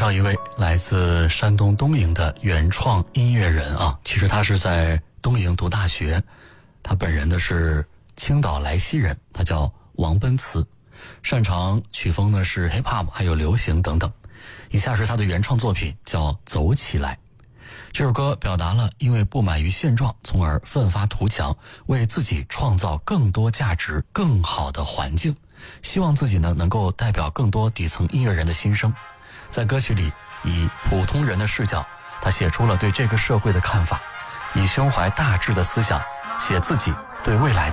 绍一位来自山东东营的原创音乐人啊，其实他是在东营读大学，他本人呢是青岛莱西人，他叫王奔慈，擅长曲风呢是 hip hop 还有流行等等。以下是他的原创作品，叫《走起来》。这首歌表达了因为不满于现状，从而奋发图强，为自己创造更多价值、更好的环境，希望自己呢能够代表更多底层音乐人的心声。在歌曲里，以普通人的视角，他写出了对这个社会的看法，以胸怀大志的思想写自己对未来的